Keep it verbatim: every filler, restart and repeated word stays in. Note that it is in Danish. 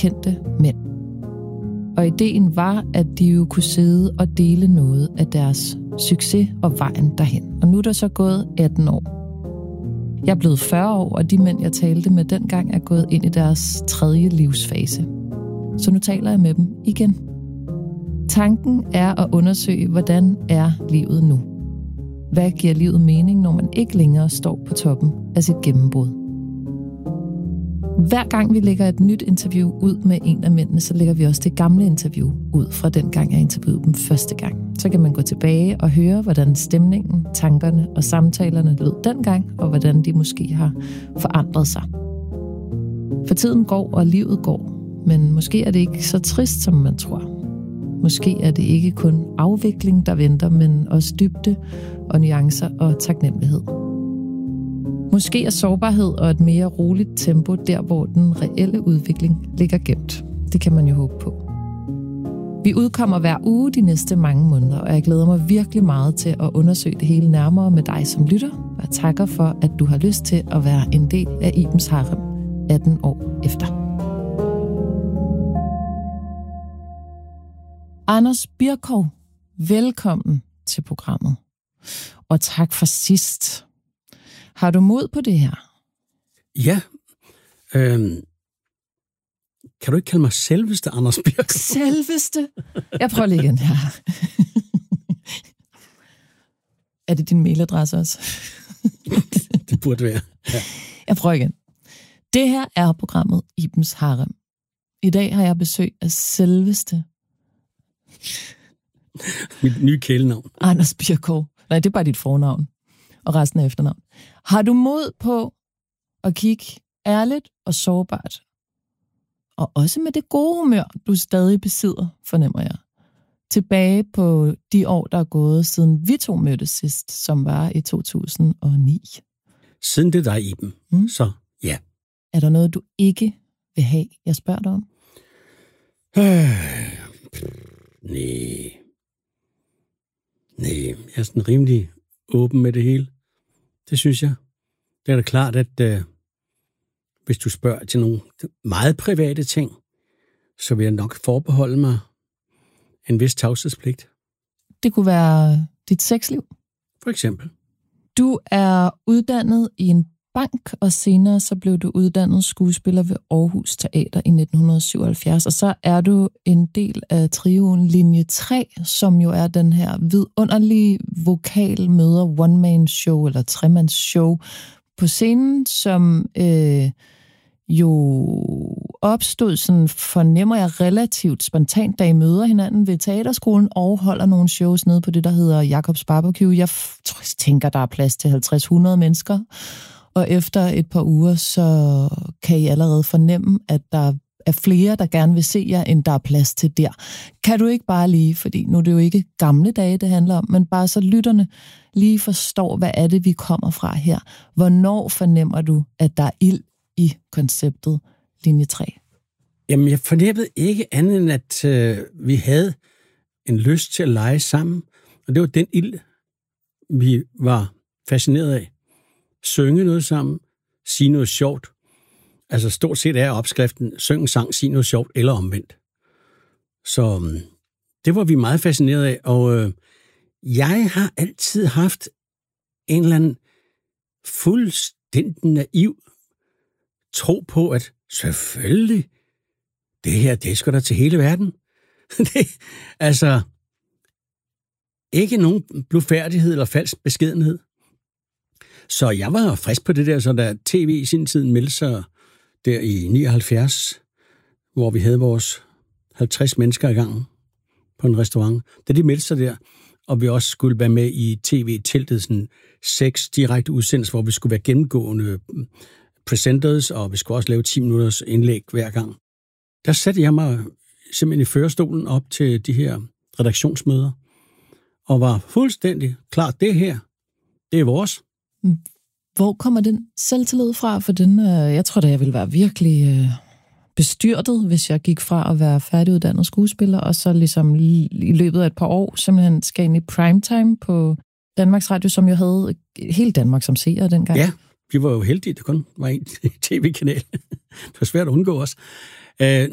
kendte mænd. Og ideen var, at de jo kunne sidde og dele noget af deres succes og vejen derhen. Og nu er der så gået atten år. Jeg er blevet fyrre år, og de mænd, jeg talte med dengang, er gået ind i deres tredje livsfase. Så nu taler jeg med dem igen. Tanken er at undersøge, hvordan er livet nu? Hvad giver livet mening, når man ikke længere står på toppen af sit gennembrud? Hver gang vi lægger et nyt interview ud med en af mændene, så lægger vi også det gamle interview ud fra den gang, jeg interviewede dem første gang. Så kan man gå tilbage og høre, hvordan stemningen, tankerne og samtalerne lød dengang, og hvordan de måske har forandret sig. For tiden går, og livet går, men måske er det ikke så trist, som man tror. Måske er det ikke kun afvikling, der venter, men også dybde og nuancer og taknemmelighed. Måske er sårbarhed og et mere roligt tempo der, hvor den reelle udvikling ligger gemt. Det kan man jo håbe på. Vi udkommer hver uge de næste mange måneder, og jeg glæder mig virkelig meget til at undersøge det hele nærmere med dig som lytter. Og jeg takker for, at du har lyst til at være en del af Ibens Harem atten år efter. Anders Birkov, velkommen til programmet. Og tak for sidst. Har du mod på det her? Ja. Øhm. Kan du ikke kalde mig selveste Anders Birkov? Selveste? Jeg prøver lige igen her. Er det din mailadresse også? Det burde være, ja. Jeg prøver igen. Det her er programmet Ibens Harem. I dag har jeg besøg af selveste... Mit nye kælenavn. Anders Birkov. Nej, det er bare dit fornavn. Og resten af efternavn. Har du mod på at kigge ærligt og sårbart, og også med det gode humør, du stadig besidder, fornemmer jeg, tilbage på de år, der er gået, siden vi to mødtes sidst, som var i to tusind og ni? Siden det der, Iben. Mm. Så ja. Er der noget, du ikke vil have, jeg spørger dig om? Øh, nej. Nej, jeg er sådan rimelig åben med det hele. Det synes jeg. Det er da klart, at øh, hvis du spørger til nogle meget private ting, så vil jeg nok forbeholde mig en vis tavshedspligt. Det kunne være dit sexliv? For eksempel. Du er uddannet i en bank, og senere så blev du uddannet skuespiller ved Aarhus Teater i nitten syvoghalvfjerds, og så er du en del af trioen Linje tre, som jo er den her vidunderlige vokal møder one-man-show eller tremands-show på scenen, som øh, jo opstod, sådan fornemmer jeg, relativt spontant, da I møder hinanden ved teaterskolen og holder nogle shows nede på det, der hedder Jacobs Barbecue. Jeg tror, jeg tænker, der er plads til halvtreds hundrede mennesker. Og efter et par uger, så kan I allerede fornemme, at der er flere, der gerne vil se jer, end der er plads til der. Kan du ikke bare lige, fordi nu er det jo ikke gamle dage, det handler om, men bare så lytterne lige forstår, hvad er det, vi kommer fra her. Hvornår fornemmer du, at der er ild i konceptet Linje tre? Jamen, jeg fornemmede ikke andet end, at øh, vi havde en lyst til at lege sammen. Og det var den ild, vi var fascineret af. Synge noget sammen, sige noget sjovt. Altså stort set er opskriften, syng en sang, sige noget sjovt, eller omvendt. Så det var vi meget fascineret af, og øh, jeg har altid haft en eller anden fuldstændig naiv tro på, at selvfølgelig, det her, det er sgu da til hele verden. det, altså, ikke nogen blufærdighed eller falsk beskedenhed. Så jeg var frisk på det der, så da tv i sin tid meldte sig der i nioghalvfjerds, hvor vi havde vores halvtreds mennesker i gang på en restaurant. Da de meldte sig der, og vi også skulle være med i tv-teltet, sådan seks direkte udsendelser, hvor vi skulle være gennemgående presenters, og vi skulle også lave ti minutters indlæg hver gang. Der satte jeg mig simpelthen i førerstolen op til de her redaktionsmøder, og var fuldstændig klar, det her, det er vores. Hvor kommer den selvtillid fra? For den, øh, jeg tror da, jeg ville være virkelig øh, bestyrtet, hvis jeg gik fra at være færdiguddannet skuespiller, og så ligesom i løbet af et par år simpelthen skal ind i primetime på Danmarks Radio, som jo havde hele Danmark som seer dengang. Ja, vi var jo heldige, det kun var en tv-kanal. Det var svært at undgå os. Øh,